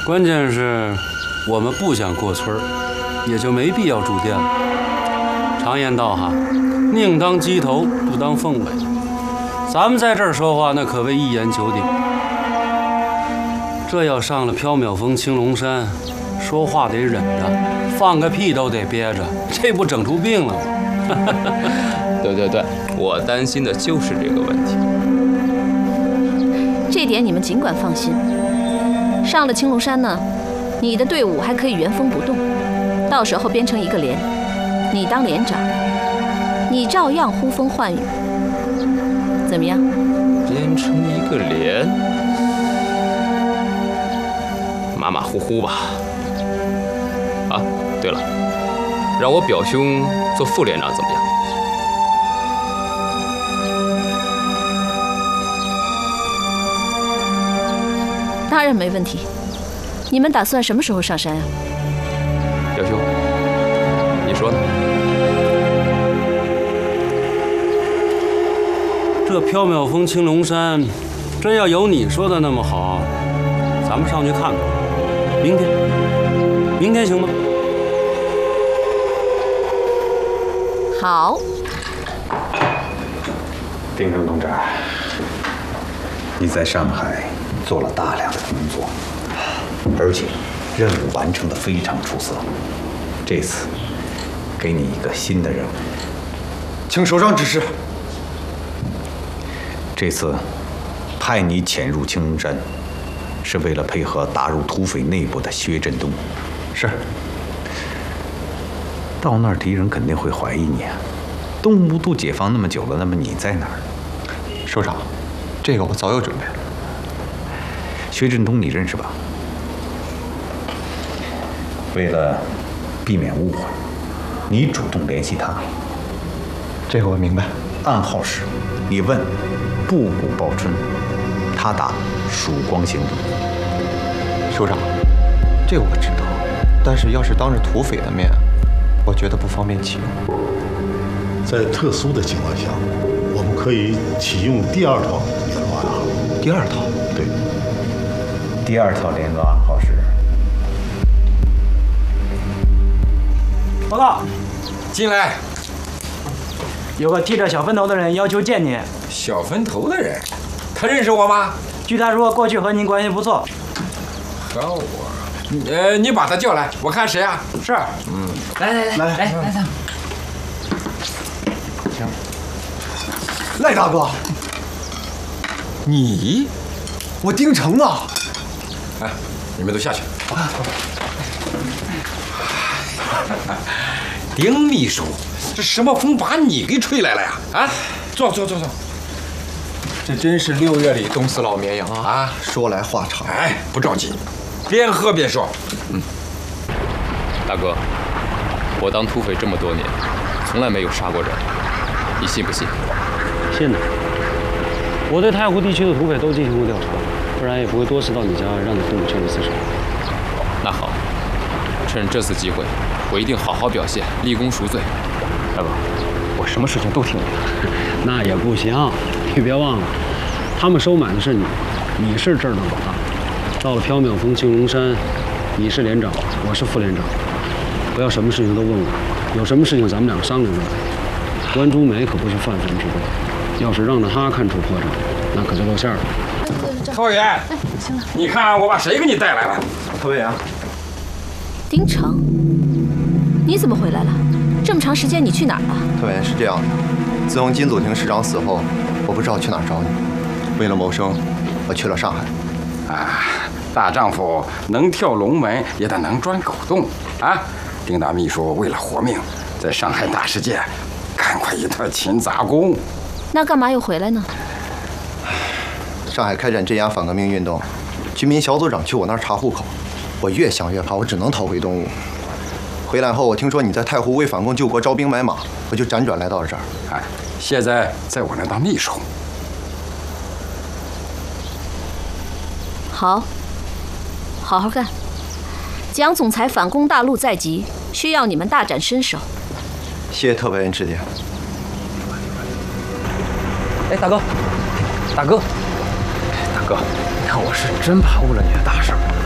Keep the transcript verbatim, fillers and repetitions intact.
关键是我们不想过村儿，也就没必要住店了。常言道哈，宁当鸡头，不当凤尾。咱们在这儿说话，那可谓一言九鼎。这要上了缥缈峰、青龙山，说话得忍着，放个屁都得憋着，这不整出病了吗？ 对对对，我担心的就是这个问题。 这点你们尽管放心。上了青龙山呢，你的队伍还可以原封不动，到时候编成一个连，你当连长，你照样呼风唤雨，怎么样？ 编成一个连，马马虎虎吧。啊，对了，让我表兄做副连长怎么样？ 当然没问题。你们打算什么时候上山啊？ 表兄，你说呢？ 这缥缈峰、青龙山，真要有你说的那么好，咱们上去看看。明天，明天行吗？ 好。 丁正同志，你在上海做了大量的工作，而且任务完成的非常出色。这次给你一个新的任务， 请首长指示。 这次派你潜入青龙山，是为了配合打入土匪内部的薛振东。 是。 到那儿敌人肯定会怀疑你啊！东吴都解放那么久了，那么你在哪儿？ 首长，这个我早有准备。 薛振东你认识吧？为了避免误会，你主动联系他。 这个我明白。 暗号是，你问步步报春，他答曙光行。 首长，这个我知道，但是要是当着土匪的面，我觉得不方便启用。 在特殊的情况下，我们可以启用第二套联络暗号。 第二套？ 对。第二套联络暗号是。 报告， 进来。 有个剃着小分头的人要求见您。 小分头的人，他认识我吗？ 据他说，过去和您关系不错。 和我？呃，你把他叫来，我看谁啊？ 是。 嗯。 来来来来来来来。 行。赖大哥， 你， 我丁成啊！ 哎，你们都下去。啊。丁秘书，这什么风把你给吹来了呀？啊，坐坐坐坐。 这真是六月里冻死老绵羊啊！ 啊， 说来话长。 哎，不着急，边喝边说。嗯， 大哥，我当土匪这么多年，从来没有杀过人，你信不信？ 信的。我对太湖地区的土匪都进行过调查，不然也不会多次到你家让你父母劝你自首。 那好，趁这次机会，我一定好好表现，立功赎罪。 大哥，我什么事情都听你的。那也不行，你别忘了，他们收买的是你，你是这儿的老大。到了缥缈峰、青龙山，你是连长，我是副连长。不要什么事情都问我，有什么事情咱们两个商量着来。关朱梅可不是泛泛之辈，要是让着他看出破绽，那可就露馅了。 特委员，哎，行了，你看我把谁给你带来了？ 特委员， 丁成，你怎么回来了？这么长时间你去哪儿了？ 特委员是这样的，自从金祖廷师长死后，我不知道去哪儿找你。为了谋生，我去了上海。 啊，大丈夫能跳龙门，也得能钻狗洞啊！丁大秘书为了活命，在上海大世界干过一段勤杂工。 那干嘛又回来呢？ 上海开展镇压反革命运动，军民小组长去我那儿查户口，我越想越怕，我只能逃回东吴。回来后，我听说你在太湖为反共救国招兵买马，我就辗转来到了这儿。 哎，现在在我那当秘书。 好，好好干。蒋总裁反攻大陆在即，需要你们大展身手。 谢谢特派员指点。 哎，大哥，大哥，大哥，你看我是真怕误了你的大事。